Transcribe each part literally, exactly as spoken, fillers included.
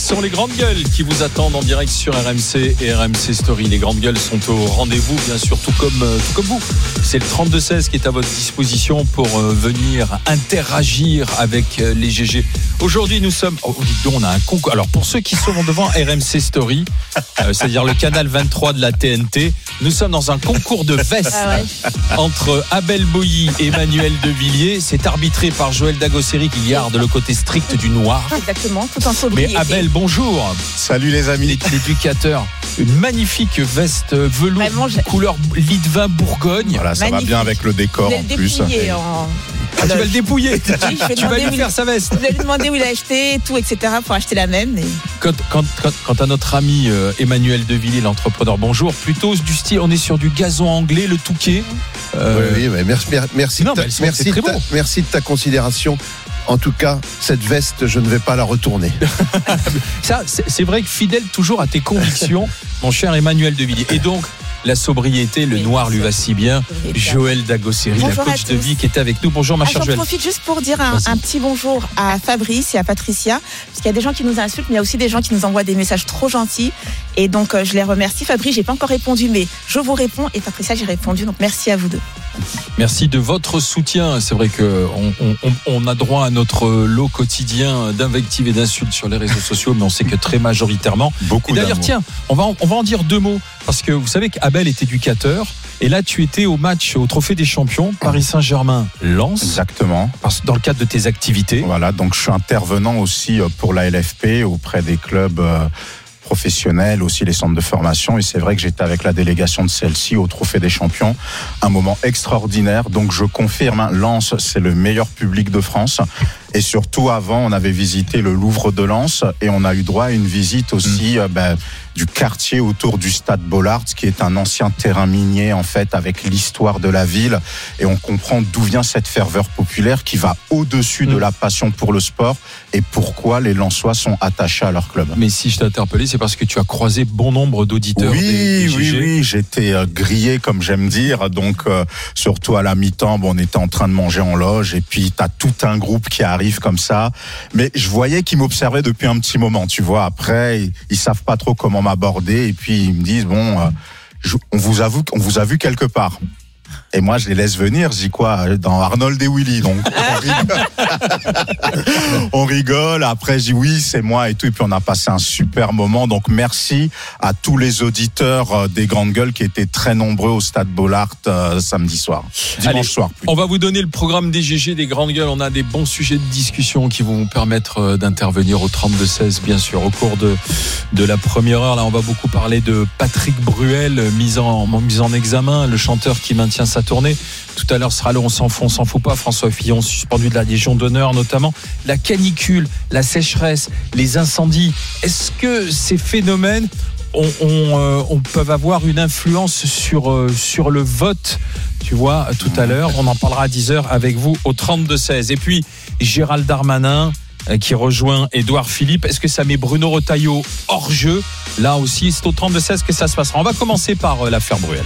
sont les grandes gueules qui vous attendent en direct sur R M C et R M C Story. Les grandes gueules sont au rendez-vous, bien sûr, tout comme, tout comme vous. C'est le trente-deux seize qui est à votre disposition pour venir interagir avec les G G. Aujourd'hui, nous sommes... Oh, dites donc, on a un concours. Alors, pour ceux qui seront devant R M C Story, euh, c'est-à-dire le canal vingt-trois de la T N T, nous sommes dans un concours de vestes ah ouais. entre Abel Boilly et Emmanuel Devilliers. C'est arbitré par Joël Dagosseri qui garde le côté strict du noir. Exactement, tout en sobriété. Mais Abel, bonjour. Salut les amis. L'éducateur. Une magnifique veste velours couleur lit de vin Bourgogne. Voilà, ça magnifique. Va bien avec le décor en plus. En... Ah, tu vas le dépouiller. Oui, tu vas lui faire sa veste. Je vais lui demander où il a acheté, tout, et cetera pour acheter la même. Et... Quand, quand, quand, quand à notre ami euh, Emmanuel Devilliers, l'entrepreneur, bonjour, plutôt du style, on est sur du gazon anglais, le Touquet. Euh... Oui, oui, merci, merci, non, ta, merci, de ta, merci de ta considération. En tout cas, cette veste, je ne vais pas la retourner. Ça, c'est, c'est vrai que fidèle toujours à tes convictions, mon cher Emmanuel Devilliers. Et donc, la sobriété, le noir lui va si bien. Joël Dagosseri, la coach de vie qui était avec nous. Bonjour ma ah, chère Joël. Joël. J'en profite juste pour dire un, un petit bonjour à Fabrice et à Patricia, parce qu'il y a des gens qui nous insultent, mais il y a aussi des gens qui nous envoient des messages trop gentils. Et donc, euh, je les remercie. Fabrice, j'ai pas encore répondu, mais je vous réponds. Et Patricia, j'ai répondu. Donc, merci à vous deux. Merci de votre soutien. C'est vrai qu'on on, on a droit à notre lot quotidien d'invectives et d'insultes sur les réseaux sociaux, mais on sait que très majoritairement. Beaucoup et d'ailleurs, d'amour. tiens, on va, on va en dire deux mots. Parce que vous savez qu'Abel est éducateur. Et là, tu étais au match, au Trophée des Champions, Paris Saint-Germain-Lens. Exactement. Dans le cadre de tes activités. Voilà, donc je suis intervenant aussi pour la L F P auprès des clubs professionnels, aussi les centres de formation. Et c'est vrai que j'étais avec la délégation de celle-ci au Trophée des Champions. Un moment extraordinaire. Donc je confirme, hein, Lens, c'est le meilleur public de France. Et surtout, avant, on avait visité le Louvre de Lens et on a eu droit à une visite aussi mmh. euh, bah, du quartier autour du stade Bollaert, qui est un ancien terrain minier, en fait, avec l'histoire de la ville. Et on comprend d'où vient cette ferveur populaire qui va au-dessus mmh. de la passion pour le sport et pourquoi les Lensois sont attachés à leur club. Mais si je t'ai interpellé, c'est parce que tu as croisé bon nombre d'auditeurs. Oui, des, des oui, oui, j'étais euh, grillé, comme j'aime dire. Donc, euh, surtout à la mi-temps, bon, on était en train de manger en loge et puis t'as tout un groupe qui arrive comme ça, mais je voyais qu'ils m'observaient depuis un petit moment, tu vois. Après, ils, ils savent pas trop comment m'aborder et puis ils me disent bon, euh, je, on vous avoue qu'on vous a vu quelque part. Et moi, je les laisse venir. Je dis quoi? Dans Arnold et Willy. Donc, on rigole. on rigole. Après, je dis oui, c'est moi et tout. Et puis, on a passé un super moment. Donc, merci à tous les auditeurs des Grandes Gueules qui étaient très nombreux au stade Bollaert euh, samedi soir. Dimanche Allez, soir. Plutôt. On va vous donner le programme des G G, des Grandes Gueules. On a des bons sujets de discussion qui vont vous permettre d'intervenir au trente-deux seize, bien sûr. Au cours de, de la première heure, là, on va beaucoup parler de Patrick Bruel, mis en, mis en examen, le chanteur qui maintient sa tournée. Tout à l'heure sera là, on s'en fout, on s'en fout pas. François Fillon suspendu de la Légion d'honneur, notamment la canicule, la sécheresse, les incendies. Est-ce que ces phénomènes on, on, euh, on peuvent avoir une influence sur euh, sur le vote? Tu vois, tout à l'heure, on en parlera à dix heures avec vous au trente-deux seize. Et puis Gérald Darmanin qui rejoint Édouard Philippe. Est-ce que ça met Bruno Retailleau hors jeu? Là aussi, c'est au trente-deux seize que ça se passera. On va commencer par euh, l'affaire Bruel.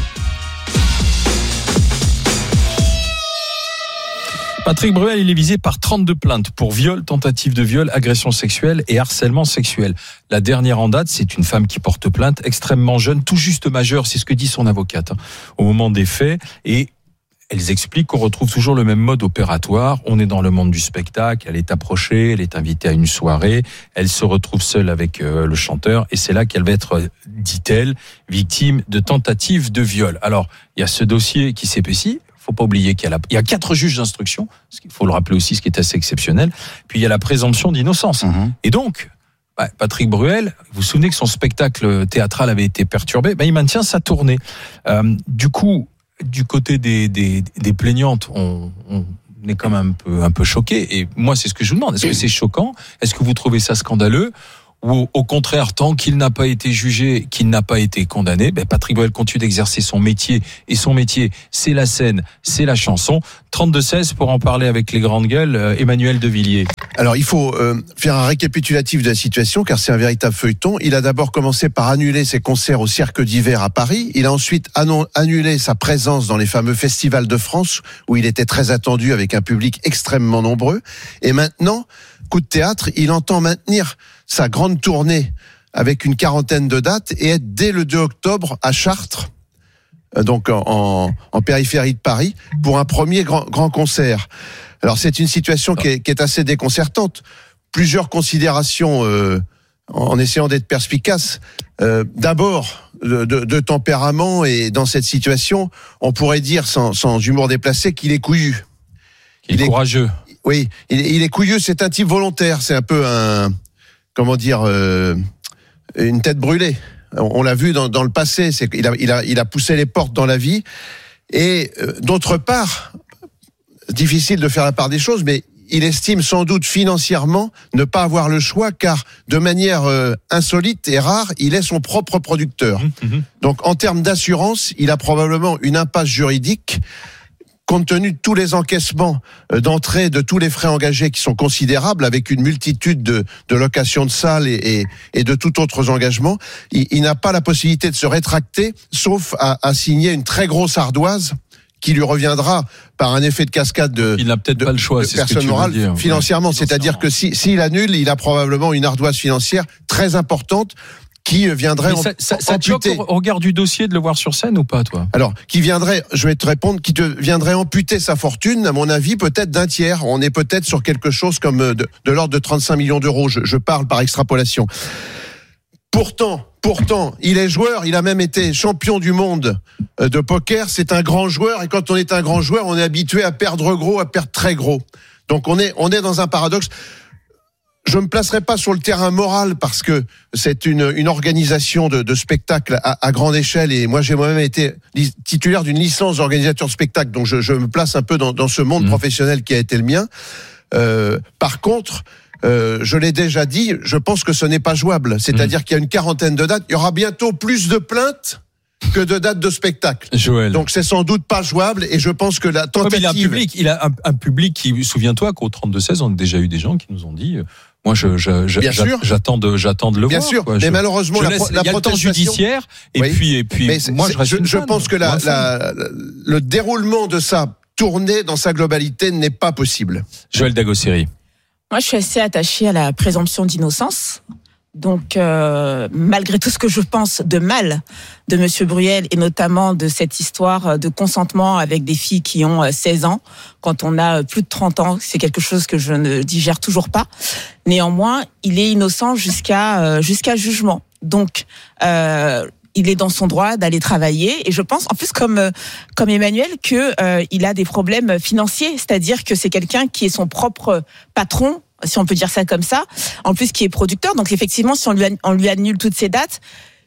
Patrick Bruel, il est visé par trente-deux plaintes pour viol, tentative de viol, agression sexuelle et harcèlement sexuel. La dernière en date, c'est une femme qui porte plainte, extrêmement jeune, tout juste majeure, c'est ce que dit son avocate, hein, au moment des faits. Et elles expliquent qu'on retrouve toujours le même mode opératoire. On est dans le monde du spectacle, elle est approchée, elle est invitée à une soirée, elle se retrouve seule avec euh, le chanteur et c'est là qu'elle va être, dit-elle, victime de tentative de viol. Alors, il y a ce dossier qui s'épaissit. Faut pas oublier qu'il y a, la, il y a quatre juges d'instruction, ce qu'il faut le rappeler aussi, ce qui est assez exceptionnel. Puis il y a la présomption d'innocence. Mmh. Et donc, bah, Patrick Bruel, vous vous souvenez que son spectacle théâtral avait été perturbé, bah, il maintient sa tournée. Euh, du coup, du côté des, des, des plaignantes, on, on est quand même un peu, un peu choqué. Et moi, c'est ce que je vous demande. Est-ce que c'est choquant? Est-ce que vous trouvez ça scandaleux? Ou au contraire, tant qu'il n'a pas été jugé, qu'il n'a pas été condamné, ben Patrick Bruel continue d'exercer son métier. Et son métier, c'est la scène, c'est la chanson. trente-deux seize pour en parler avec les grandes gueules, euh, Emmanuel Devilliers. Alors, il faut euh, faire un récapitulatif de la situation, car c'est un véritable feuilleton. Il a d'abord commencé par annuler ses concerts au Cirque d'hiver à Paris. Il a ensuite annon- annulé sa présence dans les fameux festivals de France, où il était très attendu avec un public extrêmement nombreux. Et maintenant, coup de théâtre, il entend maintenir sa grande tournée avec une quarantaine de dates et être dès le deux octobre à Chartres, donc en, en périphérie de Paris, pour un premier grand, grand concert. Alors c'est une situation qui est, qui est assez déconcertante. Plusieurs considérations euh, en essayant d'être perspicace. Euh, d'abord, de, de, de tempérament, et dans cette situation, on pourrait dire sans, sans humour déplacé qu'il est couillu. Il, il est courageux. Est, oui, il, il est couillu, c'est un type volontaire, c'est un peu un, comment dire, euh, une tête brûlée. On, on l'a vu dans, dans le passé, c'est qu'il a, il a, il a poussé les portes dans la vie. Et euh, d'autre part, difficile de faire la part des choses, mais il estime sans doute financièrement ne pas avoir le choix, car de manière euh, insolite et rare, il est son propre producteur. Mmh. Donc en termes d'assurance, il a probablement une impasse juridique, compte tenu de tous les encaissements euh, d'entrée, de tous les frais engagés qui sont considérables, avec une multitude de, de locations de salles et, et, et de tout autres engagements. Il, il n'a pas la possibilité de se rétracter, sauf à, à signer une très grosse ardoise qui lui reviendra par un effet de cascade de, il n'a peut-être de, pas le choix, de c'est personne ce que tu morale veux dire. financièrement. Ouais, c'est-à-dire que si, s'il annule, il a probablement une ardoise financière très importante qui viendrait ça, ça, ça amputer. Au regard du dossier de le voir sur scène ou pas, toi? Alors, qui viendrait, je vais te répondre, qui te viendrait amputer sa fortune, à mon avis, peut-être d'un tiers. On est peut-être sur quelque chose comme de, de l'ordre de trente-cinq millions d'euros. Je, je parle par extrapolation. Pourtant, pourtant, il est joueur, il a même été champion du monde de poker, c'est un grand joueur, et quand on est un grand joueur, on est habitué à perdre gros, à perdre très gros. Donc on est, on est dans un paradoxe. Je me placerai pas sur le terrain moral parce que c'est une, une organisation de, de spectacle à, à grande échelle, et moi j'ai moi-même été titulaire d'une licence d'organisateur de spectacle, donc je, je me place un peu dans, dans ce monde mmh. professionnel qui a été le mien. Euh, par contre, Euh, je l'ai déjà dit, je pense que ce n'est pas jouable. C'est-à-dire mmh. qu'il y a une quarantaine de dates. Il y aura bientôt plus de plaintes que de dates de spectacle. Joël. Donc c'est sans doute pas jouable, et je pense que la tentative... Ouais, mais il a un public, il a un, un public qui, souviens-toi qu'au trente-deux seize, on a déjà eu des gens qui nous ont dit... Moi, je, je, je Bien j'a, sûr. j'attends de, j'attends de le Bien voir. Bien sûr, quoi. mais je, malheureusement, je la, laisse, la il y a le temps judiciaire, et oui. puis, et puis, mais moi, je reste Je, une je fan, pense que la, la, le déroulement de sa tournée dans sa globalité n'est pas possible. Joël Dagosseri. Moi, je suis assez attachée à la présomption d'innocence. Donc, euh, malgré tout ce que je pense de mal de Monsieur Bruel, et notamment de cette histoire de consentement avec des filles qui ont seize ans, quand on a plus de trente ans, c'est quelque chose que je ne digère toujours pas. Néanmoins, il est innocent jusqu'à euh, jusqu'à jugement. Donc, euh, il est dans son droit d'aller travailler, et je pense en plus comme comme Emmanuel que euh, il a des problèmes financiers, c'est-à-dire que c'est quelqu'un qui est son propre patron, si on peut dire ça comme ça, en plus qui est producteur. Donc effectivement, si on lui on lui annule toutes ces dates,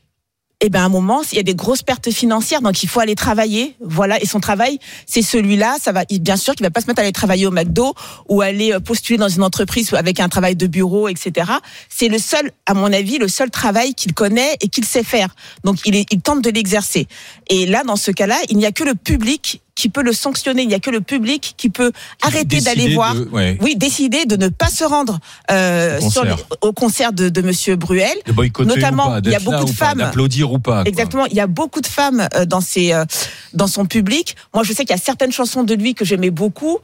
eh ben à un moment, il y a des grosses pertes financières, donc il faut aller travailler. Voilà, et son travail, c'est celui-là. Ça va, bien sûr, qu'il va pas se mettre à aller travailler au McDo ou aller postuler dans une entreprise avec un travail de bureau, et cetera. C'est le seul, à mon avis, le seul travail qu'il connaît et qu'il sait faire. Donc il, est, il tente de l'exercer. Et là, dans ce cas-là, il n'y a que le public qui peut le sanctionner. Il n'y a que le public qui peut arrêter d'aller voir, de, ouais. oui, décider de ne pas se rendre euh, au, concert. Sur le, au concert de, de Monsieur Bruel. De boycotter notamment, ou pas, il y a beaucoup de femmes, pas, d'applaudir ou pas. Quoi. Exactement, il y a beaucoup de femmes euh, dans ses, euh, dans son public. Moi, je sais qu'il y a certaines chansons de lui que j'aimais beaucoup.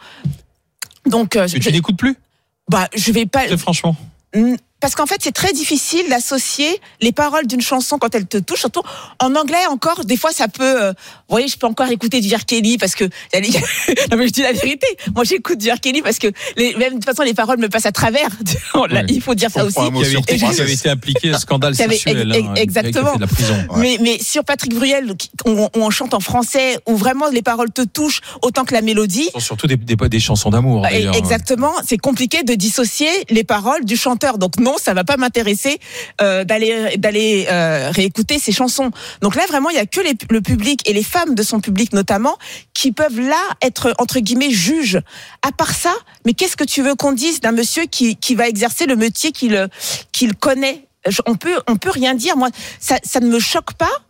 Donc, euh, que je, tu n'écoutes plus. Bah, je vais pas. Très franchement. Parce qu'en fait, c'est très difficile d'associer les paroles d'une chanson quand elle te touche. Surtout en anglais encore, des fois, ça peut... Euh, vous voyez, je peux encore écouter du R. Kelly parce que... non, mais je dis la vérité. Moi, j'écoute du R. Kelly parce que les, même, de toute façon, les paroles me passent à travers. Ouais. Il faut dire ça aussi. Qui avait, été, qui avait été impliqué à un scandale sexuel. Hein, exactement. De la prison. Ouais. Mais, mais sur Patrick Bruel, où on, on chante en français, où vraiment les paroles te touchent autant que la mélodie... Ce sont surtout des, des, des chansons d'amour. D'ailleurs. Exactement. C'est compliqué de dissocier les paroles du chanteur. Donc non, ça va pas m'intéresser euh, d'aller d'aller euh, réécouter ces chansons. Donc là vraiment il y a que les, le public et les femmes de son public notamment qui peuvent là être entre guillemets juges. À part ça, mais qu'est-ce que tu veux qu'on dise d'un monsieur qui qui va exercer le métier qu'il qu'il connaît? On peut on peut rien dire. Moi ça ça ne me choque pas.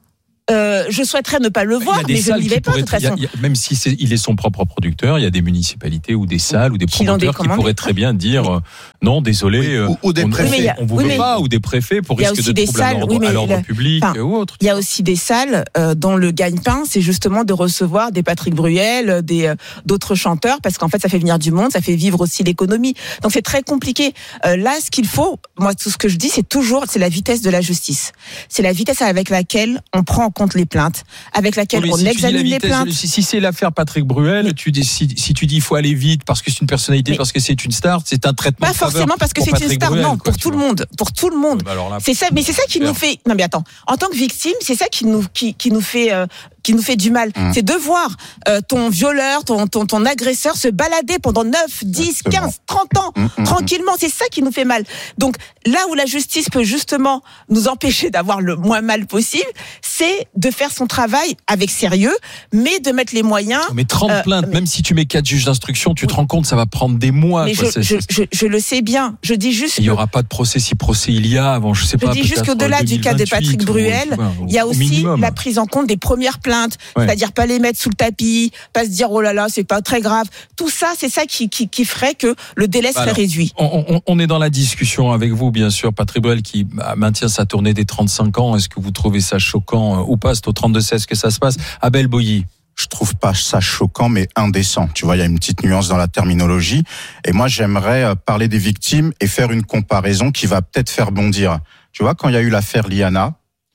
euh, je souhaiterais ne pas le voir, mais je n'y vais pas de toute façon. Y a, y a, même si c'est, il est son propre producteur, il y a des municipalités ou des salles ou des qui promoteurs qui pourraient très bien dire euh, non, désolé, oui, ou, ou des on, préfets. on, on vous oui, veut pas, ou des préfets pour risque de troubles à l'ordre, oui, à l'ordre public enfin, ou autre. Il y a aussi des salles euh, dont le gagne-pain, c'est justement de recevoir des Patrick Bruel, des euh, d'autres chanteurs, parce qu'en fait, ça fait venir du monde, ça fait vivre aussi l'économie. Donc c'est très compliqué. Euh, là, ce qu'il faut, moi, tout ce que je dis, c'est toujours, c'est la vitesse de la justice. C'est la vitesse avec laquelle on prend en compte les plaintes, avec laquelle oui, on si examine les plaintes. Si, si c'est l'affaire Patrick Bruel, mais, tu dis, si, si tu dis il faut aller vite parce que c'est une personnalité, mais, parce que c'est une star, c'est un traitement. Pas forcément parce que c'est Patrick une star, Bruel, non, quoi, pour tout vois. le monde, pour tout le monde. Bah là, c'est ça, mais c'est ça qui nous fait. Non mais attends, en tant que victime, c'est ça qui nous qui, qui nous fait. Euh, qui nous fait du mal, mmh. c'est de voir euh, ton violeur, ton, ton, ton agresseur se balader pendant neuf, dix, quinze, trente ans, mmh, tranquillement, c'est ça qui nous fait mal. Donc là où la justice peut justement nous empêcher d'avoir le moins mal possible, c'est de faire son travail avec sérieux, mais de mettre les moyens... Mais trente euh, plaintes, mais... même si tu mets quatre juges d'instruction, tu oui. te rends compte, ça va prendre des mois. Mais quoi, je, je, je, je le sais bien, je dis juste... Il n'y aura pas de procès si procès il y a avant, je sais je pas, dis juste qu'au-delà du cas de Patrick Bruel, il y a aussi minimum. la prise en compte des premières plaintes. Ouais. C'est-à-dire pas les mettre sous le tapis, pas se dire oh là là c'est pas très grave. Tout ça, c'est ça qui qui, qui ferait que le délai serait Alors, réduit. On, on, on est dans la discussion avec vous, bien sûr, Patrick Bruel qui maintient sa tournée des trente-cinq ans. Est-ce que vous trouvez ça choquant ou pas? C'est au trente-deux seize que ça se passe. Abel Boilly. Je trouve pas ça choquant, mais indécent. Tu vois, il y a une petite nuance dans la terminologie. Et moi, j'aimerais parler des victimes et faire une comparaison qui va peut-être faire bondir. Tu vois, quand il y a eu l'affaire Liana,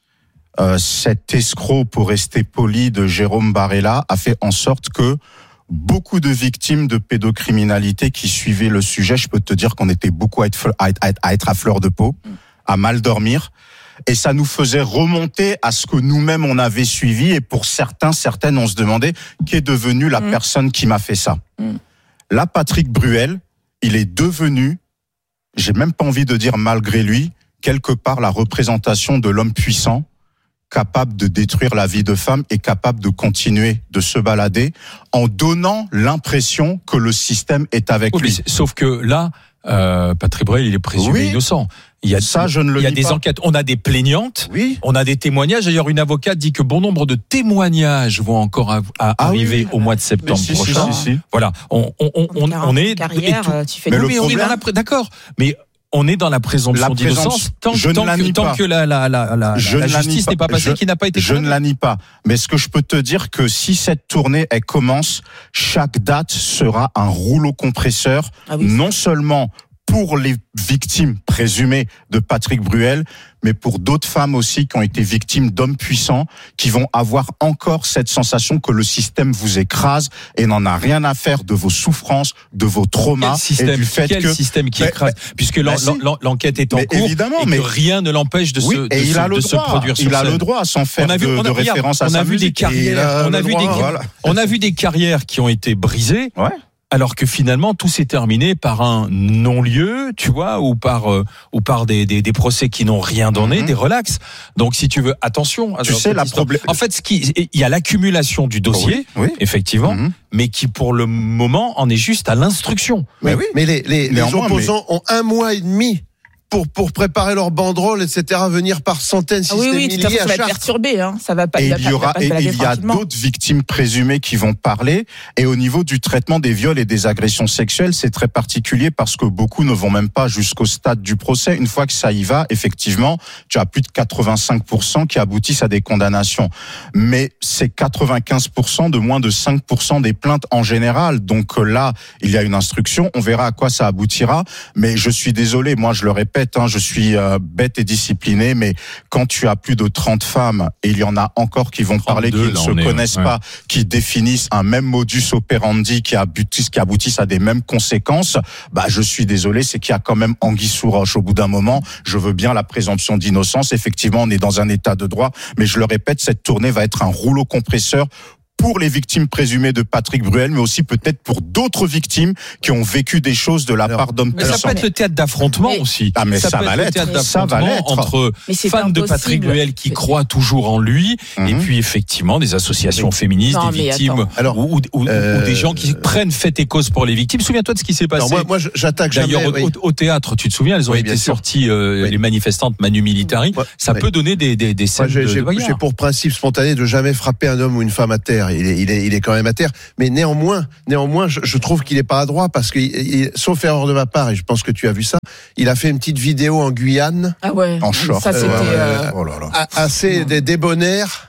Euh, cet escroc, pour rester poli, de Jérôme Barella a fait en sorte que beaucoup de victimes de pédocriminalité qui suivaient le sujet, je peux te dire qu'on était beaucoup à être, à être, à être à fleur de peau, à mal dormir. Et ça nous faisait remonter à ce que nous-mêmes on avait suivi. Et pour certains, certaines, on se demandait qui est devenue la mmh. personne qui m'a fait ça. Mmh. Là, Patrick Bruel, il est devenu, j'ai même pas envie de dire malgré lui, quelque part la représentation de l'homme puissant, capable de détruire la vie de femme et capable de continuer de se balader en donnant l'impression que le système est avec oui, lui. Sauf que là, euh, Patrick Bruel, il est présumé oui. innocent. Il y a ça, je ne le Il y a dis des pas. enquêtes. On a des plaignantes. Oui. On a des témoignages. D'ailleurs, une avocate dit que bon nombre de témoignages vont encore à, à ah arriver oui. au mois de septembre si, prochain. Si, si, si. Voilà. On, on, on, on, on est. Carrière, tu fais mais le problème, on est d'accord. Mais on est dans la présomption la d'innocence tant, je tant, ne que, tant que la, la, la, la, je la justice n'est pas passée, je, qui n'a pas été Je ne la nie pas. Mais ce que je peux te dire que si cette tournée, elle commence, chaque date sera un rouleau compresseur, ah oui. non seulement pour les victimes présumées de Patrick Bruel, mais pour d'autres femmes aussi qui ont été victimes d'hommes puissants, qui vont avoir encore cette sensation que le système vous écrase et n'en a rien à faire de vos souffrances, de vos traumas. Quel système, et du fait quel que, système qui mais, écrase Puisque bah, l'en, l'en, l'enquête est en mais cours évidemment, et mais que rien ne l'empêche de, oui, se, de, et il se, a le de droit, se produire sur il scène. a le droit sans faire on a vu, de, on a, de regarde, référence à on sa a vu musique. Des carrières, on, a vu droit, des, voilà. on a vu des carrières qui ont été brisées. Ouais. Alors que finalement tout s'est terminé par un non-lieu, tu vois, ou par euh, ou par des, des des procès qui n'ont rien donné, mm-hmm. des relax. Donc si tu veux, attention. Tu sais la problème. En fait, ce qui il y a l'accumulation du dossier, oui, oui. effectivement, mm-hmm. mais qui pour le moment en est juste à l'instruction. Mais oui. Mais les les, les opposants mais... ont un mois et demi. Pour, pour préparer leur banderole, et cetera, venir par centaines, si ah oui, ce oui, milliers tout à fait, à ça va être perturbé, hein. Ça va pas. Et il, il y aura, et il y a d'autres victimes présumées qui vont parler. Et au niveau du traitement des viols et des agressions sexuelles, c'est très particulier parce que beaucoup ne vont même pas jusqu'au stade du procès. Une fois que ça y va, effectivement, tu as plus de quatre-vingt-cinq pour cent qui aboutissent à des condamnations. Mais c'est quatre-vingt-quinze pour cent de moins de cinq pour cent des plaintes en général. Donc là, il y a une instruction. On verra à quoi ça aboutira. Mais je suis désolé, moi je le répète, hein, je suis euh, bête et discipliné, mais quand tu as plus de trente femmes, et il y en a encore qui vont parler, qui ne se connaissent ouais. pas, qui définissent un même modus operandi, qui aboutissent, qui aboutissent à des mêmes conséquences, bah je suis désolé, c'est qu'il y a quand même anguille sous roche. Au bout d'un moment, je veux bien la présomption d'innocence. Effectivement, on est dans un état de droit, mais je le répète, cette tournée va être un rouleau compresseur pour les victimes présumées de Patrick Bruel, mais aussi peut-être pour d'autres victimes qui ont vécu des choses de la alors, part d'hommes Mais ça puissants. peut être le théâtre d'affrontement mais, aussi. Ah mais ça, ça peut va être le l'être, théâtre ça va d'affrontement l'être. entre fans de Patrick Bruel qui croient toujours en lui, mm-hmm. et puis effectivement des associations mais, féministes, non, des victimes, alors, ou, ou, euh, ou des gens qui prennent fait et cause pour les victimes. Souviens-toi de ce qui s'est passé. Alors moi, moi, j'attaque jamais. D'ailleurs, oui. au, au théâtre, tu te souviens, elles ont oui, été sorties, euh, oui. les manifestantes Manu Militari. Ouais, ça ouais. peut donner des, des, des scènes moi, j'ai, de, j'ai, de bagarre. J'ai pour principe spontané de jamais frapper un homme ou une femme à terre. Il est, il est, il est quand même à terre. Mais néanmoins, néanmoins, je, je trouve qu'il est pas adroit parce que, il, sauf erreur de ma part, et je pense que tu as vu ça, il a fait une petite vidéo en Guyane. Ah ouais. En short. Ça, c'était, euh, oh là là. assez des débonnaires.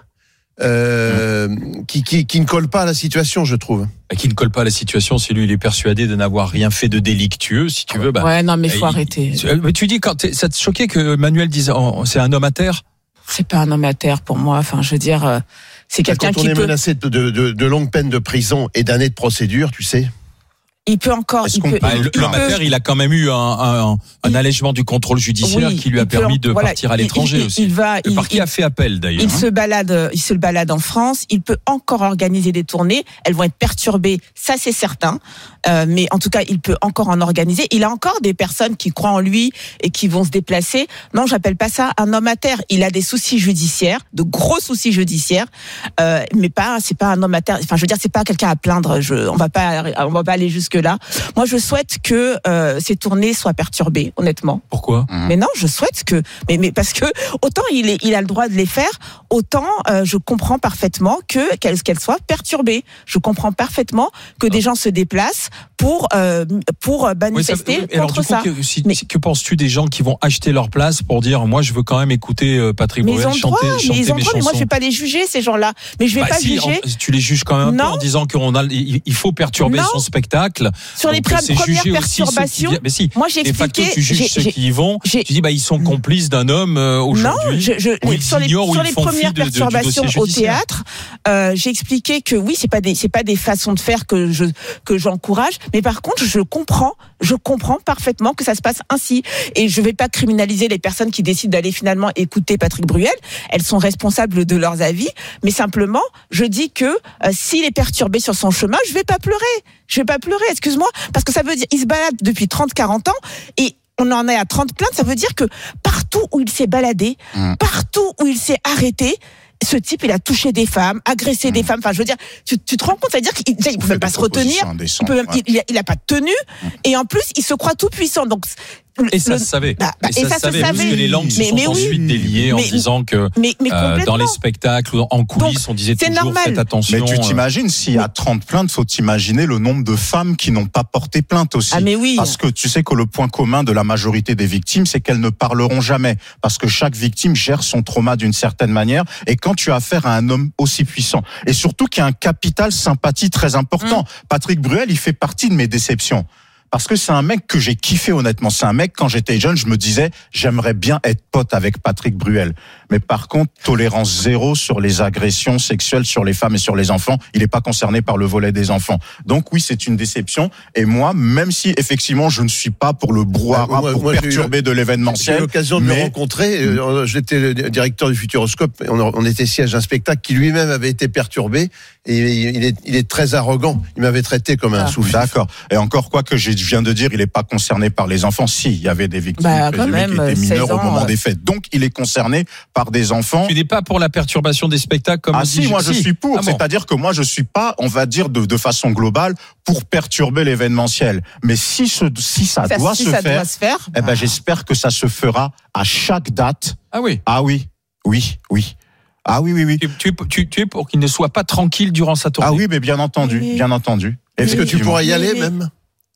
Euh, mmh. qui, qui, qui ne colle pas à la situation, je trouve. Qui ne colle pas à la situation, si lui il est persuadé de n'avoir rien fait de délictueux, si tu veux. Bah, ouais, non, mais faut il, arrêter. Mais tu dis, quand ça te choquait que Manuel dise, oh, c'est un homme à terre? C'est pas un homme à terre pour moi. Enfin, je veux dire, c'est quelqu'un quand on qui est peut. menacé de, de, de, de longues peines de prison et d'années de procédure, tu sais. Il peut encore. Il peut, bah, il, l'homme à terre, il a quand même eu un, un, un il, allègement du contrôle judiciaire oui, qui lui a permis de voilà, partir à l'étranger il, il, aussi. Il va, le il, parquet il, a fait appel d'ailleurs. Il hein. se balade, il se balade en France. Il peut encore organiser des tournées. Elles vont être perturbées, ça c'est certain. Euh, mais en tout cas, il peut encore en organiser. Il a encore des personnes qui croient en lui et qui vont se déplacer. Non, j'appelle pas ça un homme à terre. Il a des soucis judiciaires, de gros soucis judiciaires, euh, mais pas, c'est pas un homme à terre. Enfin, je veux dire, c'est pas quelqu'un à plaindre. Je, on va pas, on va pas aller jusque là. Moi, je souhaite que euh, ces tournées soient perturbées, honnêtement. Pourquoi ? Mmh. Mais non, je souhaite que, mais mais parce que autant il est, il a le droit de les faire, autant euh, je comprends parfaitement que qu'elles qu'elles soient perturbées. Je comprends parfaitement que des gens se déplacent pour euh, pour manifester oui, ça, alors, contre du coup, ça. Que, si, mais, que penses-tu des gens qui vont acheter leur place pour dire moi je veux quand même écouter euh, Patrick Bruel chanter, droit, chanter mais ils ont mes droit, chansons. Mais moi je vais pas les juger ces gens-là. Mais je vais bah pas si, juger. En, tu les juges quand même un non. peu en disant qu'on a il, il faut perturber non. son spectacle. Sur les premières perturbations. Qui, mais si, moi j'ai expliqué. De facto, tu juges j'ai, ceux j'ai, qui y vont. j'ai, tu dis bah ils sont complices d'un homme euh, aujourd'hui. Non, je, je, où ils sur les, ignorent, sur où les ils font premières de, de, perturbations de, au théâtre, euh, j'ai expliqué que oui, c'est pas des, c'est pas des façons de faire que je que j'encourage, mais par contre, je comprends, je comprends parfaitement que ça se passe ainsi, et je vais pas criminaliser les personnes qui décident d'aller finalement écouter Patrick Bruel. Elles sont responsables de leurs avis, mais simplement, je dis que euh, s'il est perturbé sur son chemin, je vais pas pleurer, je vais pas pleurer, excuse-moi, parce que ça veut dire il se balade depuis trente quarante ans et on en est à trente plaintes, ça veut dire que partout où il s'est baladé, mmh. partout où il s'est arrêté, ce type, il a touché des femmes, agressé mmh. des femmes. Enfin, je veux dire, tu, tu te rends compte, ça veut dire qu'il ne peut même pas se retenir, il, peut même, ouais. il, il a pas de tenue, mmh. et en plus, il se croit tout puissant. Donc, et ça le, se savait. Bah, bah, et, et ça, ça se savait. Parce que les langues mais, se sont mais ensuite oui. déliées en mais, disant que mais, mais euh, dans les spectacles, en coulisses, donc, on disait toujours normal. Faites attention. Mais tu t'imagines, s'il y a trente plaintes, faut t'imaginer le nombre de femmes qui n'ont pas porté plainte aussi. Ah, mais oui. Parce que tu sais que le point commun de la majorité des victimes, c'est qu'elles ne parleront jamais. Parce que chaque victime gère son trauma d'une certaine manière. Et quand tu as affaire à un homme aussi puissant, et surtout qui a un capital sympathie très important, mmh. Patrick Bruel, il fait partie de mes déceptions. Parce que c'est un mec que j'ai kiffé honnêtement. C'est un mec, quand j'étais jeune, je me disais, j'aimerais bien être pote avec Patrick Bruel. Mais par contre, tolérance zéro sur les agressions sexuelles sur les femmes et sur les enfants. Il n'est pas concerné par le volet des enfants. Donc oui, c'est une déception. Et moi, même si effectivement, je ne suis pas pour le brouhaha, bah, moi, pour moi, perturber eu, de l'événementiel. J'ai eu l'occasion de mais... le rencontrer. J'étais le directeur du Futuroscope. On était siège d'un spectacle qui lui-même avait été perturbé. Et il est, il est très arrogant. Il m'avait traité comme un ah. sous-fifre. D'accord. Et encore quoi que je viens de dire, il n'est pas concerné par les enfants. Si, il y avait des victimes bah, présumées qui étaient mineures ans, au moment ouais. des faits. Donc, il est concerné par des enfants. Tu n'es pas pour la perturbation des spectacles comme ah on si, dit, moi je si. suis pour. Ah bon. C'est-à-dire que moi je suis pas, on va dire de, de façon globale, pour perturber l'événementiel. Mais si ce, si ça, ça doit, si se ça faire, doit se faire, eh ben ah. j'espère que ça se fera à chaque date. Ah oui. Ah oui, oui, oui. Ah oui, oui, oui. Tu, tu, tu, tu es pour qu'il ne soit pas tranquille durant sa tournée. Ah oui, mais bien entendu, oui. bien entendu. Est-ce que tu pourras y aller oui. même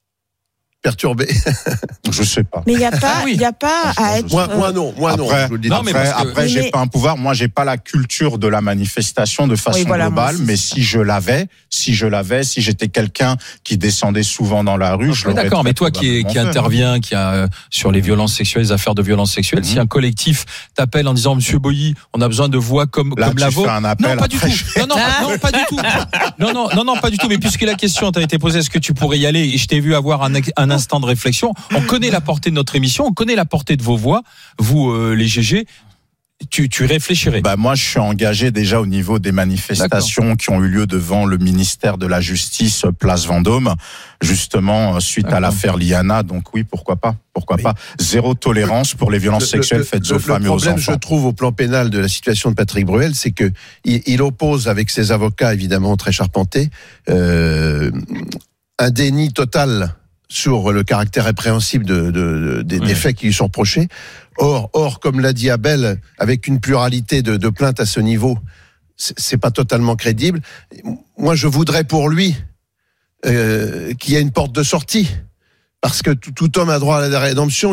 perturbé. Je sais pas. Mais il y a pas, il y a pas à être. Moi, moi non, moi après, non. Je le dis non, mais après, que... après, j'ai mais... pas un pouvoir. Moi, j'ai pas la culture de la manifestation de façon oui, voilà, globale. Mais si je l'avais, si je l'avais, si j'étais quelqu'un qui descendait souvent dans la rue, ah, je l'aurais. D'accord, mais toi qui, qui intervient, qui a euh, sur les violences sexuelles, les affaires de violences sexuelles, mm-hmm. si un collectif t'appelle en disant Monsieur Boilly, on a besoin de voix comme Là, comme la vôtre. Un appel, non, pas du tout. Je... Non, non, non, pas du tout. Non, non, non, non, pas du tout. Mais puisque la question t'a été posée, est-ce que tu pourrais y aller? Et je t'ai vu avoir un, un instant de réflexion. On connaît la portée de notre émission, on connaît la portée de vos voix, vous euh, les G G. Tu, tu réfléchirais. Bah moi, je suis engagé déjà au niveau des manifestations D'accord. qui ont eu lieu devant le ministère de la Justice, place Vendôme, justement suite D'accord. à l'affaire Liana. Donc oui, pourquoi pas, pourquoi oui. pas. Zéro tolérance pour les violences le, sexuelles le, faites le, aux femmes et aux enfants. Le problème, je trouve, au plan pénal de la situation de Patrick Bruel, c'est que il, il oppose avec ses avocats, évidemment très charpentés, euh, un déni total sur le caractère répréhensible de, de, de, des, oui. des faits qui lui sont reprochés. Or, or, comme l'a dit Abel, avec une pluralité de, de plaintes à ce niveau, c'est, c'est pas totalement crédible. Moi, je voudrais pour lui euh, qu'il y ait une porte de sortie, parce que tout, tout homme a droit à la rédemption.